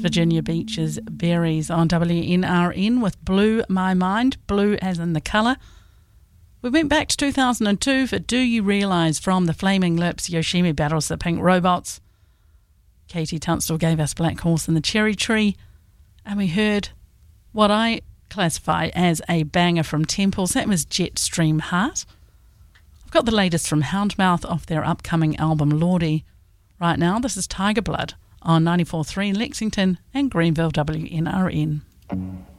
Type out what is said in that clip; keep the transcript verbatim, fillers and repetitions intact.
Virginia Beach's Berries on W N R N with Blue My Mind, blue as in the colour. We went back to two thousand two for Do You Realise from the Flaming Lips. Yoshimi battles the Pink Robots. Katie Tunstall gave us Black Horse and the Cherry Tree. And we heard what I classify as a banger from Temples. That was Jetstream Heart. I've got the latest from Houndmouth off their upcoming album Lordy. Right now, this is Tiger Blood on ninety-four point three in Lexington and Greenville W N R N.